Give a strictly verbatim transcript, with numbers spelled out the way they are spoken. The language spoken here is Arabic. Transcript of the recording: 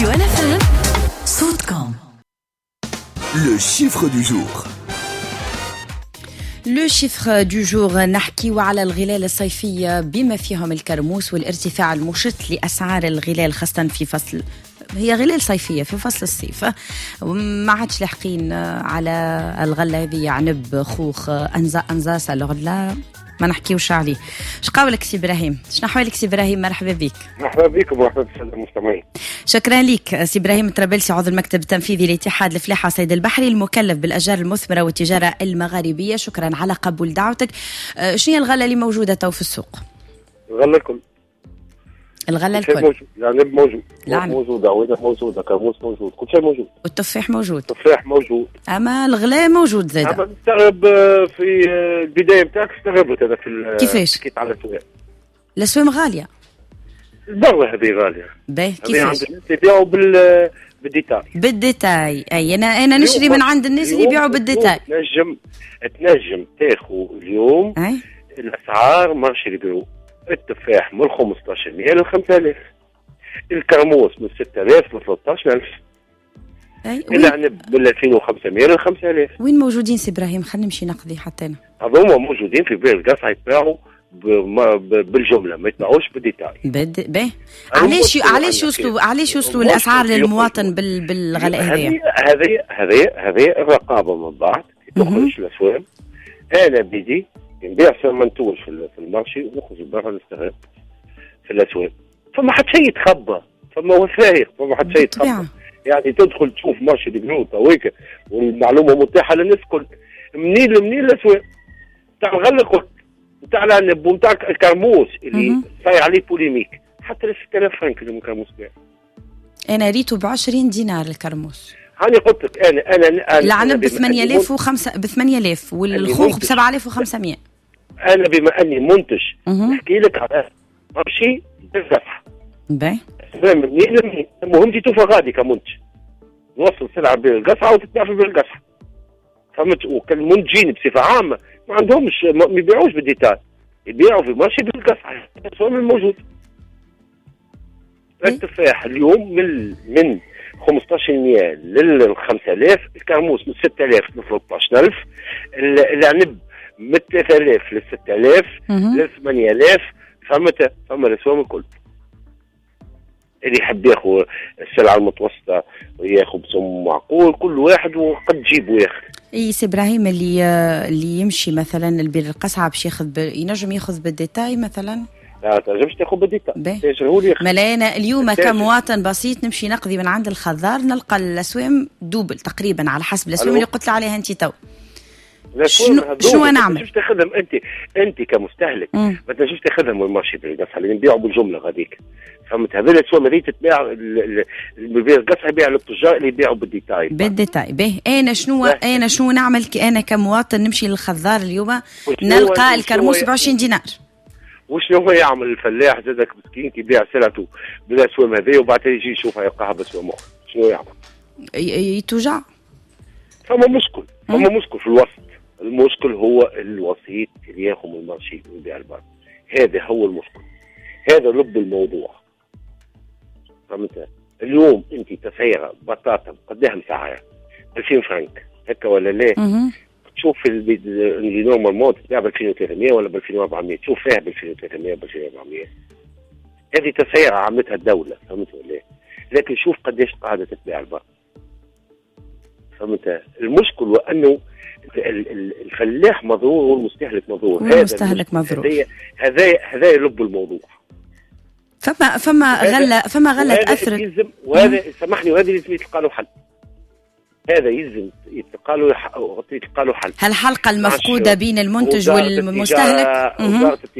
Radio N F M, صوتكم. Le chiffre du jour. لو شيفر دو جور نحكي على الغلال الصيفية بما فيهم الكرموس والارتفاع المشت لأسعار الغلال خاصة في فصل هي غلال صيفية في فصل الصيف. ما عادش لاحقين على الغلة هذه عنب خوخ أنزا أنزاس الغلة ما نحكيوش عليه. شقاولك سي إبراهيم؟ شنو أحوالك سي إبراهيم؟ مرحبا بك. مرحبا بكم ومرحبا بالسادة المستمعين. شكرا لك سي إبراهيم الطرابلسي، عضو المكتب التنفيذي لاتحاد الفلاحة صيد البحري المكلف بالأشجار المثمرة والتجارة المغاربية. شكرا على قبول دعوتك. شنو هي الغلة اللي موجودة تو في السوق؟ الغلة الكل. الغلة الكل موجود، العنب موجود، العنب موجود، عويدة موجودة، كرموس موجود، كل شيء موجود. والتفاح موجود. التفاح موجود. أما الغلاء موجود زاد. أما نستغرب في البداية بتاعك استغربت أنا في كيفاش؟ كيف على السوق. الأسواق غالية. البرة هذه غالية. باهي كيفاش؟ عند الناس يبيعوا بال بالديتاي. بالديتاي، أي أنا أنا نشري من عند الناس اللي يبيعوا بالديتاي. تنجم تنجم تاخذ اليوم أي الأسعار مارشي اللي يبيعوا. التفاح من خمسطاش مية ل خمسة آلاف. الكرموس من ستة آلاف ل ثلاثطاش ألف. العنب من ألفين وخمسمية ل خمسة آلاف. وين موجودين سي إبراهيم؟ خلينا نمشي نقضي حتى أنا. هذوما موجودين في بيع القصعة يتباعوا بالجملة ما يتباعوش بالديتاي. بد باهي علاش علاش يوصلوا علاش يوصلوا الأسعار للمواطن بال بالغلاء هذه؟ هذه هذه هذه الرقابة من بعد تخرج الأسواق. أنا بيدي نبيع منتوج في المارشي ونخرج برا نستغل في الأسواق. فما حد شيء يتخبى، فما وثائق، فما حد شيء يتخبى. يعني تدخل تشوف مارشي البنوك هويك والمعلومة متاحة للناس الكل. منين لمنين الأسواق؟ تاع الغلة الكل، نتاع العنب ونتاع الكرموس اللي صاير عليه بوليميك حتى ل ستة آلاف فرنك الكرموس بيع. أنا ريته ب عشرين دينار الكرموس. هاني قلت لك أنا أنا العنب ب ثمانية آلاف وخمسة ب ثمانية آلاف والخوخ ب سبعة آلاف وخمسمية. أنا بما أني منتج نحكي لك على مارشي بالزفح. باهي. منين لمنين؟ المهم دي توفى غادي كمنتج. نوصل سلعة بالقصعة وتتباع في بالقصعة. فهمت؟ وكالمنتجين بصفة عامة ما عندهمش ما يبيعوش بالديتاي، يبيعوا في مارشي بالقصعة. هو من الموجود. التفاح اليوم من من خمسطاش مية لل خمسة آلاف، الكرموس من ستة آلاف ل ثلاثطاش ألف، العنب من ثلاثة آلاف ل ستة آلاف ل ثمانية آلاف. فهمت؟ فما الأسواق الكل. اللي يحب ياخذ السلعة المتوسطة وياخذ بسعر معقول كل واحد وقد جيب وياخذ. اي سي إبراهيم اللي اللي يمشي مثلا البير القصعة باش ياخذ ب... ينجم ياخذ بالديتاي مثلا. لا تنجمش تاخذ بالديتاي. تاجرهولي. ملانا اليوم كمواطن بسيط نمشي نقضي من عند الخضار نلقى الأسواق دوبل تقريبا على حسب الأسواق اللي قلت عليها انت تو. شنو شنو نعمل؟ ما تنجمش تاخذهم انت انت كمستهلك. مم. ما تنجمش تاخذهم من المارشي بالقصعة اللي نبيعوا بالجملة غاديك. فهمت؟ هذول الأسواق هذه تتباع اللي بيبيع القصعة يبيع للتجار اللي يبيعوا بالديتاي. بالديتاي. باهي أنا شنو أنا شنو نعمل أنا كمواطن نمشي للخضار اليوم نلقى الكرموس ب عشرين دينار. وشنو هو يعمل الفلاح زادك مسكين كي يبيع سلعته بالأسواق هذه وبعدين يجي يشوفها يلقاها بأسواق أخرى؟ شنو يعمل؟ يتوجع. فما مشكل، فما مشكل في الوسط. المشكل هو الوسيط اللي ياخذ من المارشي ويبيع البر. هذا هو المشكل. هذا لب الموضوع. فهمت؟ اليوم انت تسعيره بطاطا قداها مسعره ألفين فرنك هكا ولا لا؟ تشوف اللي نورمال مود تبيع ب ألفين وثلاثمية ولا ب ألفين وأربعمية، تشوف فيها ب ألفين وثلاثمية ب ألفين وأربعمية. هذه تسعيره عملتها الدوله. فهمت ولا؟ لكن شوف قداش قاعده تتباع البر. فهمت؟ المشكل هو انه الفلاح مضرور والمستهلك مضرور. هذا المستهلك مضرور. هذا هذا لب الموضوع. فما فما غله فما غله تاثر. وهذا سامحني وهذا لازم يتلقى له حل. هذا يلزم يتلقى له يتلقى له حل. هالحلقه المفقوده بين المنتج والمستهلك.